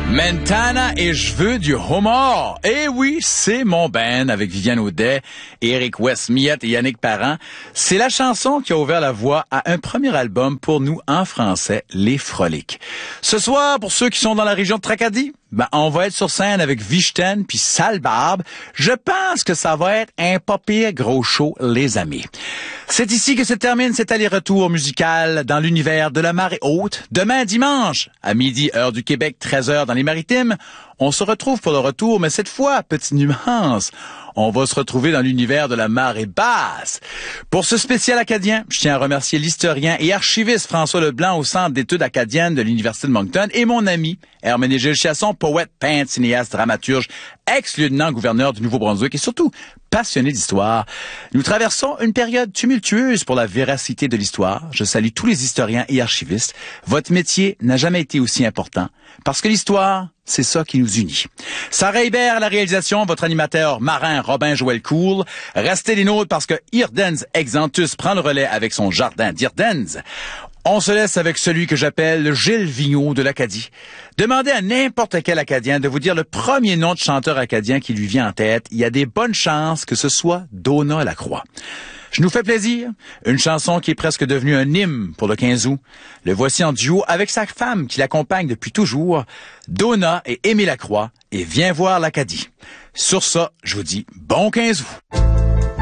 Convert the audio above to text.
Mentana et je veux du homard. Eh oui, c'est mon band avec Viviane Audet, Éric West-Miette et Yannick Parent. C'est la chanson qui a ouvert la voie à un premier album pour nous en français, Les Froliques. Ce soir, pour ceux qui sont dans la région de Tracadie, on va être sur scène avec Vichten puis Sale Barbe. Je pense que ça va être un pas pire gros show, les amis. C'est ici que se termine cet aller-retour musical dans l'univers de la marée haute. Demain dimanche, à midi, heure du Québec, 13h dans les Maritimes, on se retrouve pour le retour, mais cette fois, petite nuance, on va se retrouver dans l'univers de la marée basse. Pour ce spécial acadien, je tiens à remercier l'historien et archiviste François Leblanc au Centre d'études acadiennes de l'Université de Moncton et mon ami Herménégilde Chasson, poète, peintre, cinéaste, dramaturge, ex-lieutenant-gouverneur du Nouveau-Brunswick et surtout passionné d'histoire. Nous traversons une période tumultueuse pour la véracité de l'histoire. Je salue tous les historiens et archivistes. Votre métier n'a jamais été aussi important parce que l'histoire, c'est ça qui nous unit. Sarah Hébert à la réalisation, votre animateur marin Robin Joël Cool. Restez les nôtres parce que Irdens Exantus prend le relais avec son jardin d'Irdens. On se laisse avec celui que j'appelle Gilles Vigneault de l'Acadie. Demandez à n'importe quel Acadien de vous dire le premier nom de chanteur acadien qui lui vient en tête. Il y a des bonnes chances que ce soit Donna Lacroix. Je nous fais plaisir. Une chanson qui est presque devenue un hymne pour le 15 août. Le voici en duo avec sa femme qui l'accompagne depuis toujours, Donna et Aimé Lacroix, et viens voir l'Acadie. Sur ça, je vous dis bon 15 août.